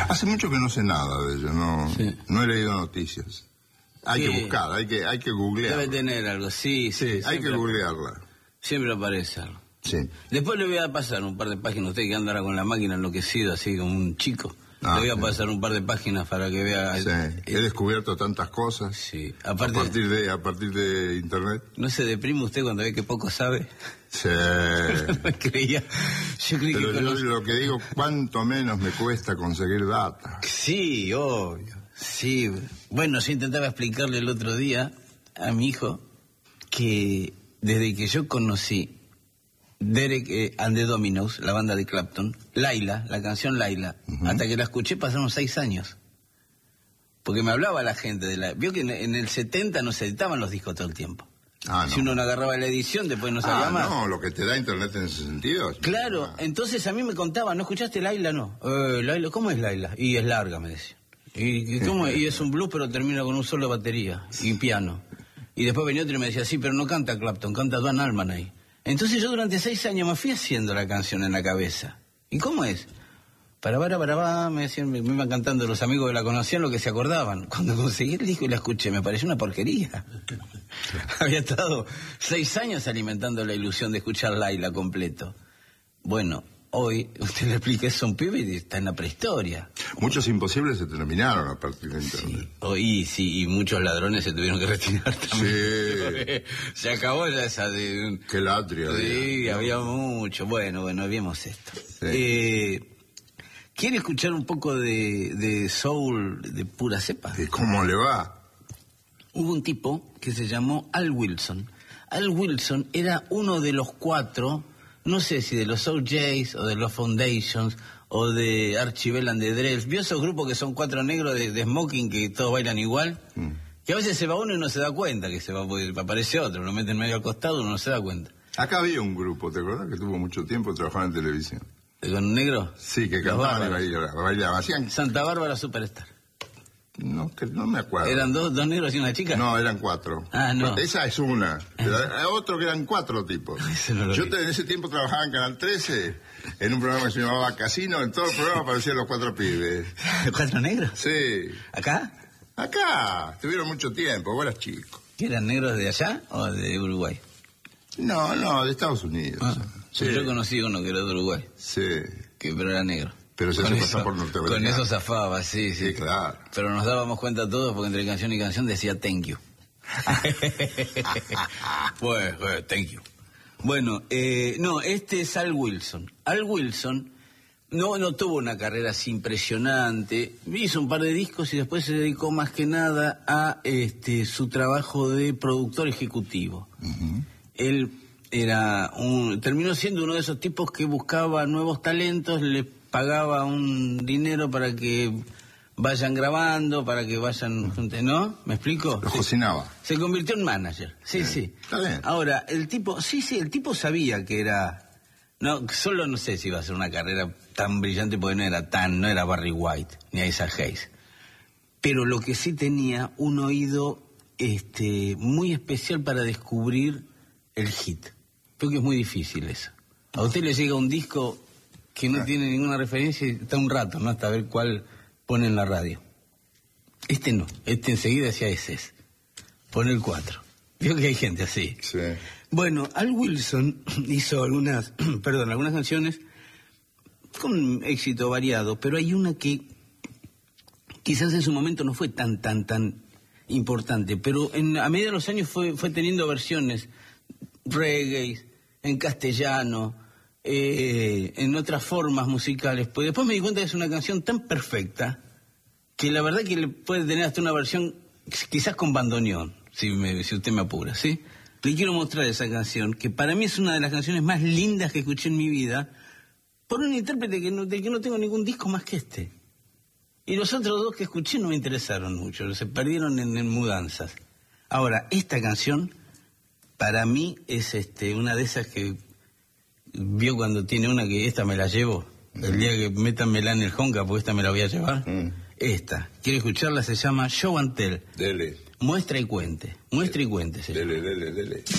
Hace mucho que no sé nada de ella, no he leído noticias. Hay que buscar, hay que googlearla. Debe tener algo, sí. Hay que googlearla. Siempre aparece algo. Sí. Después le voy a pasar un par de páginas, usted que anda ahora con la máquina enloquecido, así como un chico. Le voy a pasar un par de páginas para que vea. Sí. He descubierto tantas cosas. Sí. A partir de internet. ¿No se deprime usted cuando ve que poco sabe? Sí. Creía. Yo creí Pero que yo lo que digo, cuánto menos me cuesta conseguir data. Sí, obvio. Sí. Bueno, yo intentaba explicarle el otro día a mi hijo que desde que yo conocí Derek and the Dominos, la banda de Clapton, Laila, la canción Laila, hasta que la escuché pasaron 6 años. Porque me hablaba la gente de la... Vio que en el 70 no se editaban los discos todo el tiempo. Si uno no agarraba la edición, después no sabía más. No, lo que te da internet en ese sentido. Claro, entonces a mí me contaban, ¿no escuchaste Laila? No. Laila, ¿cómo es Laila? Y es larga, me decían. ¿Y cómo es? Y es un blues, pero termina con un solo de batería y piano. Y después venía otro y me decía, sí, pero no canta Clapton, canta Duane Allman ahí. Entonces yo durante 6 años me fui haciendo la canción en la cabeza. ¿Y cómo es? Para, me decían, me iban cantando los amigos que la conocían lo que se acordaban. Cuando conseguí el disco y la escuché, me pareció una porquería. Había estado 6 años alimentando la ilusión de escuchar Laila completo. Bueno, hoy usted le explica eso a un pibe y está en la prehistoria. Muchos imposibles se terminaron a partir de internet. Sí, y muchos ladrones se tuvieron que retirar también. Sí. Se acabó ya esa de... Qué latria. Sí, había mucho. Bueno, vimos esto. Sí. ¿Quiere escuchar un poco de soul de pura cepa? ¿Cómo le va? Hubo un tipo que se llamó Al Wilson. Al Wilson era uno de los 4, no sé si de los OJs o de los Foundations o de Archie Bell and the Drells. ¿Vio esos grupos que son 4 negros de smoking que todos bailan igual? Que a veces se va uno y no se da cuenta que se va, porque aparece otro, lo meten medio al costado y uno no se da cuenta. Acá había un grupo, ¿te acuerdas? Que tuvo mucho tiempo trabajando en televisión. ¿Con negro? Sí, que cantaban y bailaban. Hacían... Santa Bárbara Superstar. No me acuerdo. ¿Eran dos negros y una chica? No, eran 4. No. Esa es una. Pero hay otro que eran 4 tipos. Yo en ese tiempo trabajaba en Canal 13, en un programa que se llamaba Casino. En todo el programa aparecían los 4 pibes. ¿Los 4 negros? Sí. ¿Acá? Acá. Estuvieron mucho tiempo, vos eras chico. ¿Eran negros de allá o de Uruguay? No, de Estados Unidos. Sí. Yo conocí uno que era de Uruguay. Sí. Pero era negro. Pero se hace pasar por norteamericano. Con eso zafaba, sí. Sí, claro. Pero nos dábamos cuenta todos porque entre canción y canción decía thank you. Pues, thank you. Bueno, este es Al Wilson. Al Wilson no tuvo una carrera así impresionante. Hizo un par de discos y después se dedicó más que nada a su trabajo de productor ejecutivo. Él terminó siendo uno de esos tipos que buscaba nuevos talentos, le pagaba un dinero para que vayan grabando, para que vayan, ¿no? ¿Me explico? Lo cocinaba. Se convirtió en manager, sí. Está bien. Ahora, el tipo sabía que era, solo no sé si iba a ser una carrera tan brillante porque no era Barry White, ni Isaac Hayes. Pero lo que sí tenía un oído muy especial para descubrir el hit. Creo que es muy difícil eso. A usted le llega un disco que no tiene ninguna referencia y está un rato, ¿no? Hasta ver cuál pone en la radio. No. Enseguida decía ese es. Pone el 4. Veo que hay gente así. Sí. Bueno, Al Wilson hizo algunas canciones con éxito variado, pero hay una que quizás en su momento no fue tan importante, pero a medida de los años fue teniendo versiones reggae, en castellano, en otras formas musicales. Pues después me di cuenta que es una canción tan perfecta que la verdad que le puede tener hasta una versión quizás con bandoneón, si usted me apura, ¿sí? Le quiero mostrar esa canción, que para mí es una de las canciones más lindas que escuché en mi vida, por un intérprete del que no tengo ningún disco más que este. Y los otros 2 que escuché no me interesaron mucho, se perdieron en mudanzas. Ahora, esta canción para mí es una de esas que vio cuando tiene una que esta me la llevo. El día que métanmela en el Honka, porque esta me la voy a llevar. Esta. ¿Quiere escucharla? Se llama Show and Tell. Dele. Muestra y cuente. Muestra y cuente. Dele.